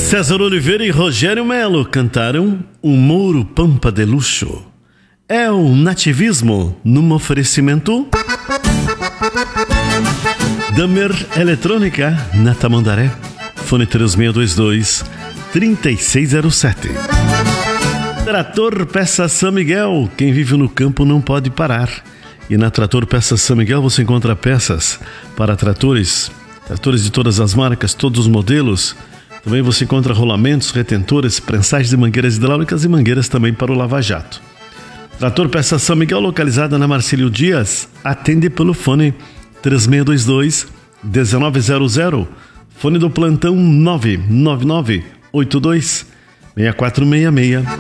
César Oliveira e Rogério Melo cantaram Um Mouro Pampa de Luxo. É o nativismo num oferecimento Damer Eletrônica na Tamandaré. Fone 3622-3607. Trator Peça São Miguel. Quem vive no campo não pode parar. E na Trator Peça São Miguel você encontra peças para tratores de todas as marcas, todos os modelos. Também você encontra rolamentos, retentores, prensagens de mangueiras hidráulicas e mangueiras também para o lava-jato. Trator Peça São Miguel, localizada na Marcílio Dias, atende pelo fone 3622-1900. Fone do plantão 999-82-6466.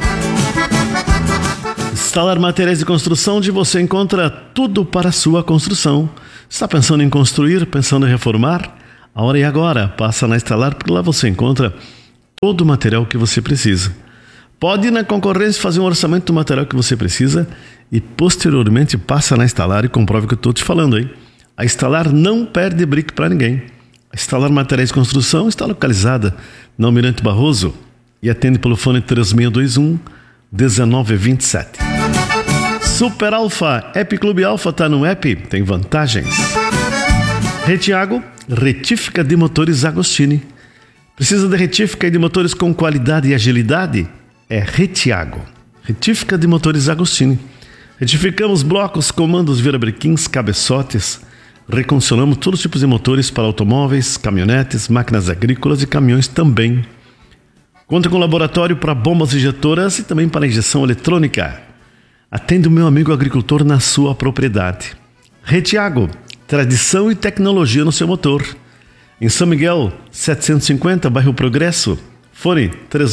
Instalar materiais de construção, onde você encontra tudo para a sua construção. Está pensando em construir, pensando em reformar? A hora é agora. Passa na Instalar, porque lá você encontra todo o material que você precisa. Pode ir na concorrência fazer um orçamento do material que você precisa e posteriormente passa na Instalar e comprove o que eu estou te falando aí. A Instalar não perde brick para ninguém. A Instalar Materiais de Construção está localizada na Almirante Barroso e atende pelo fone 3621-1927. Super Alfa, App Clube Alfa está no app, tem vantagens. Retiago, retífica de motores Agostini. Precisa de retífica de motores com qualidade e agilidade? É Retiago, retífica de motores Agostini. Retificamos blocos, comandos, virabrequins, cabeçotes. Recondicionamos todos os tipos de motores para automóveis, caminhonetes, máquinas agrícolas e caminhões também. Conta com laboratório para bombas injetoras e também para injeção eletrônica. Atende o meu amigo agricultor na sua propriedade. Retiago, tradição e tecnologia no seu motor. Em São Miguel, 750, bairro Progresso. Fone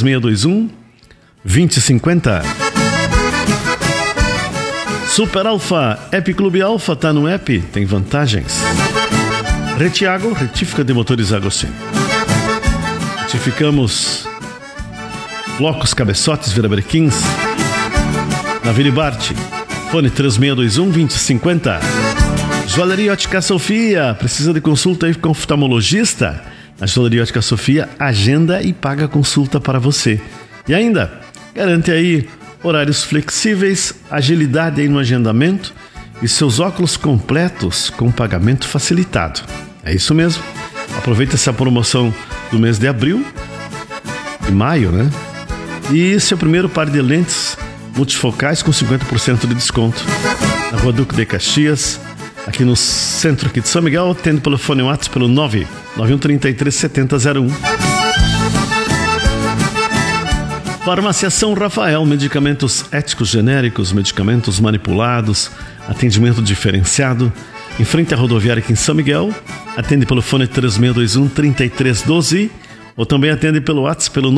3621-2050. Super Alfa, App Clube Alfa está no app, tem vantagens. Retiago, retífica de motores Agostini. Retificamos blocos, cabeçotes, virabrequins. Na Vila Bart, fone 3621-2050. Joalheria Ótica Sofia, precisa de consulta aí com oftalmologista? Na Joalheria Ótica Sofia, agenda e paga a consulta para você. E ainda, garante aí horários flexíveis, agilidade aí no agendamento e seus óculos completos com pagamento facilitado. É isso mesmo. Aproveita essa promoção do mês de abril e maio, né? E seu primeiro par de lentes multifocais com 50% de desconto. Na Rua Duque de Caxias, aqui no centro aqui de São Miguel, atende pelo fone WhatsApp pelo 991337001. Farmácia São Rafael, medicamentos éticos genéricos, medicamentos manipulados, atendimento diferenciado. Em frente à rodoviária aqui em São Miguel, atende pelo fone 3621-3312 ou também atende pelo WhatsApp pelo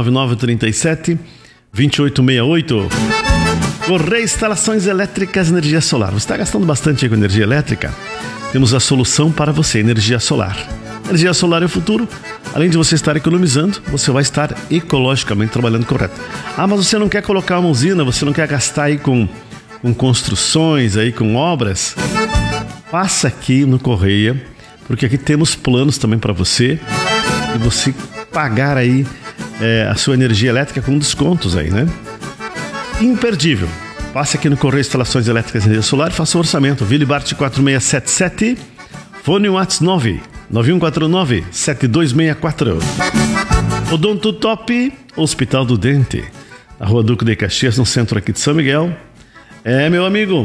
99937-2868. Correia Instalações Elétricas Energia Solar. Você está gastando bastante com energia elétrica? Temos a solução para você, energia solar. Energia solar é o futuro. Além de você estar economizando, você vai estar ecologicamente trabalhando correto. Ah, mas você não quer colocar uma usina, você não quer gastar aí com construções, aí com obras? Passa aqui no Correia, porque aqui temos planos também para você e você pagar aí a sua energia elétrica com descontos aí, né? Imperdível. Passe aqui no Correia Instalações Elétricas e Energia Solar e faça um orçamento. Vila Bart 4677, fone WhatsApp 99149-7264. Odonto Top, Hospital do Dente, na Rua Duque de Caxias, no centro aqui de São Miguel. Meu amigo,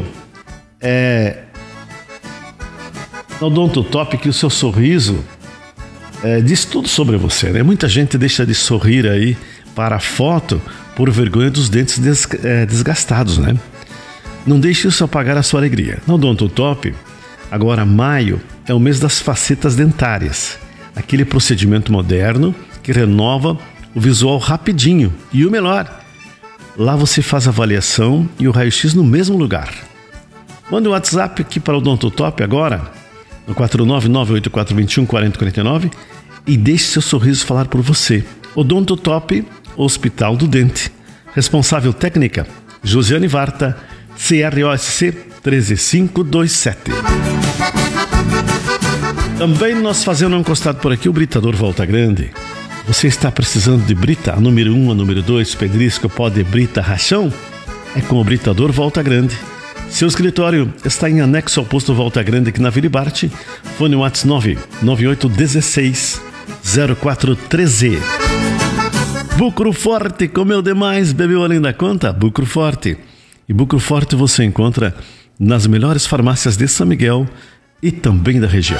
Odonto Top, que o seu sorriso diz tudo sobre você, né? Muita gente deixa de sorrir aí para a foto por vergonha dos dentes desgastados, né? Não deixe isso apagar a sua alegria. Na Odonto Top, agora maio é o mês das facetas dentárias, aquele procedimento moderno que renova o visual rapidinho. E o melhor, lá você faz a avaliação e o raio-x no mesmo lugar. Manda um WhatsApp aqui para o Odonto Top agora, no 499-8421-4049 e deixe seu sorriso falar por você. Odonto Top, Hospital do Dente. Responsável técnica, Josiane Varta, CROSC 13527. Também nós fazendo um encostado por aqui o Britador Volta Grande. Você está precisando de brita, a número 1, a número 2, pedrisco, pó de brita, rachão? É com o Britador Volta Grande. Seu escritório está em anexo ao posto Volta Grande aqui na Vila Barte. Fone WhatsApp 99816 0413. Bucro Forte, comeu demais, bebeu além da conta? Bucro Forte. E Bucro Forte você encontra nas melhores farmácias de São Miguel e também da região.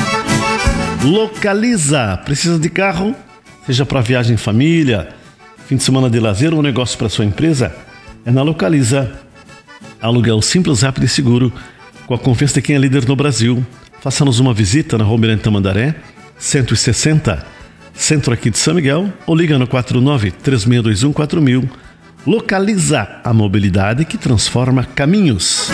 Localiza. Precisa de carro? Seja para viagem em família, fim de semana de lazer ou negócio para sua empresa? É na Localiza. Aluguel simples, rápido e seguro, com a confiança de quem é líder no Brasil. Faça-nos uma visita na Rua Mirante Tamandaré, 160, centro aqui de São Miguel, ou liga no 49-3621-4000. Localiza a mobilidade que transforma caminhos.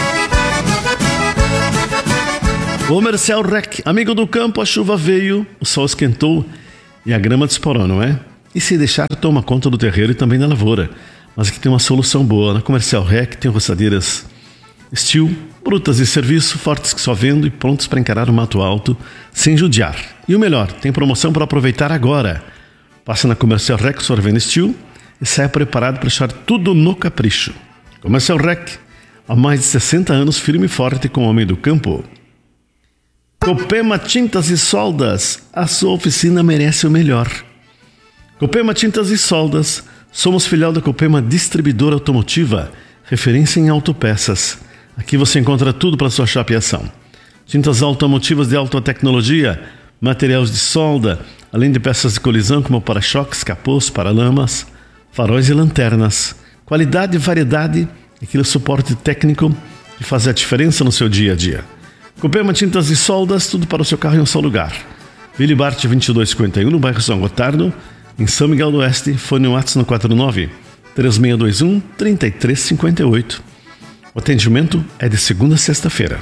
Comercial Rec, amigo do campo, a chuva veio, o sol esquentou e a grama desporou, não é? E se deixar, toma conta do terreiro e também da lavoura. Mas aqui tem uma solução boa. Na Comercial Rec tem roçadeiras Steel, brutas de serviço, fortes que só vendo e prontos para encarar o mato alto sem judiar. E o melhor, tem promoção para aproveitar agora. Passa na Comercial Rec, sorvendo Steel e saia preparado para deixar tudo no capricho. Comercial Rec, há mais de 60 anos, firme e forte com o homem do campo. Copema Tintas e Soldas, a sua oficina merece o melhor. Copema Tintas e Soldas, somos filial da Copema Distribuidora Automotiva, referência em autopeças. Aqui você encontra tudo para sua chapeação. Tintas automotivas de alta tecnologia, materiais de solda, além de peças de colisão como para-choques, capôs, paralamas, faróis e lanternas. Qualidade e variedade, aquele suporte técnico que faz a diferença no seu dia a dia. Copema Tintas e Soldas, tudo para o seu carro em um só lugar. Vila Barte 2251, no bairro São Gotardo, em São Miguel do Oeste. Fone no WhatsApp no 49-3621-3358. O atendimento é de segunda a sexta-feira.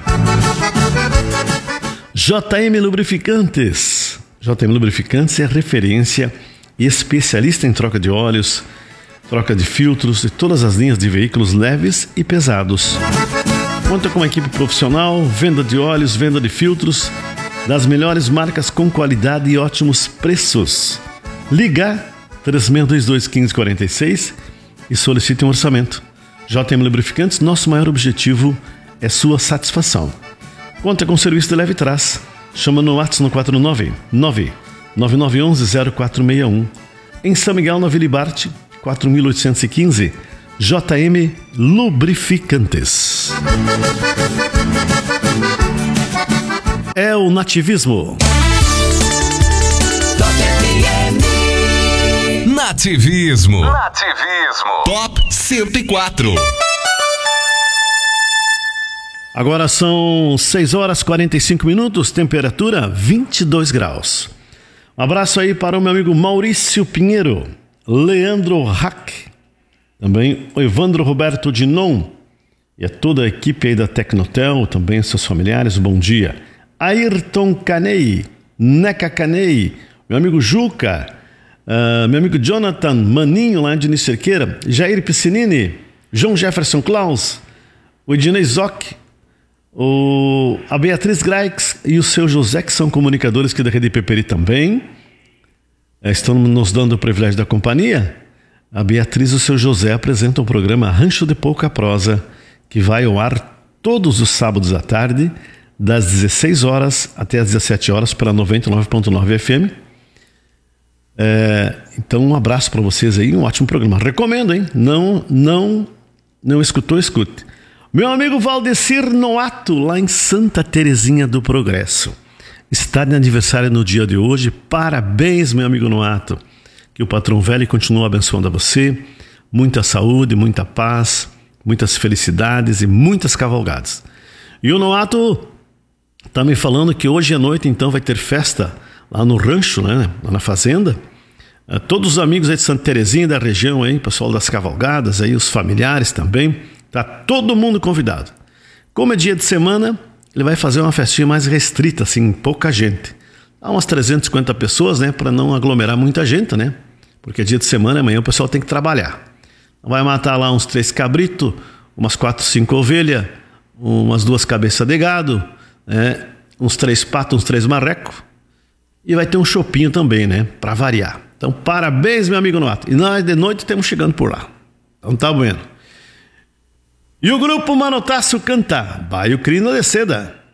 JM Lubrificantes. JM Lubrificantes é referência e especialista em troca de óleos, troca de filtros e todas as linhas de veículos leves e pesados. Conta com uma equipe profissional, venda de óleos, venda de filtros, das melhores marcas com qualidade e ótimos preços. Liga 3622-1546 e solicite um orçamento. JM Lubrificantes, nosso maior objetivo é sua satisfação. Conta com serviço de leve trás. Chama no WhatsApp no 499-9911-0461. Em São Miguel, na Vila Barte, 4815. JM Lubrificantes. É o nativismo. Nativismo. Top 104. Agora são 6 horas e 45 minutos, temperatura 22 graus. Um abraço aí para o meu amigo Maurício Pinheiro, Leandro Hack, também o Evandro Roberto Dinon e a toda a equipe aí da Tecnotel, também seus familiares, bom dia. Ayrton Canei, Neca Canei, meu amigo Juca, meu amigo Jonathan Maninho lá de Cerqueira, Jair Piscinini, João Jefferson Klaus, o Ednei Zoc, a Beatriz Graix e o seu José, que são comunicadores aqui da Rede Peperi também, estão nos dando o privilégio da companhia. A Beatriz e o seu José apresentam o programa Rancho de Pouca Prosa, que vai ao ar todos os sábados à tarde, das 16 horas até as 17 horas, pela 99.9 FM. Então, um abraço para vocês aí, um ótimo programa. Recomendo, hein? Não escutou, escute. Meu amigo Valdecir Noato, lá em Santa Terezinha do Progresso, está de aniversário no dia de hoje. Parabéns, meu amigo Noato. Que o patrão velho continue abençoando a você. Muita saúde, muita paz, muitas felicidades e muitas cavalgadas. E o Noato está me falando que hoje à noite, então, vai ter festa lá no rancho, né? Lá na fazenda. Todos os amigos aí de Santa Terezinha da região, aí, pessoal das cavalgadas, aí, os familiares também. Tá todo mundo convidado. Como é dia de semana, ele vai fazer uma festinha mais restrita, assim, pouca gente. Há umas 350 pessoas, né? Para não aglomerar muita gente, né? Porque é dia de semana, amanhã o pessoal tem que trabalhar. Vai matar lá uns 3 cabritos, umas 4, 5 ovelhas, umas 2 cabeças de gado, né? Uns 3 patos, uns 3 marrecos. E vai ter um chopinho também, né? Para variar. Então, parabéns, meu amigo Noato. E nós de noite estamos chegando por lá. Então tá bueno. E o grupo Manotaço canta Baio Crino de Seda.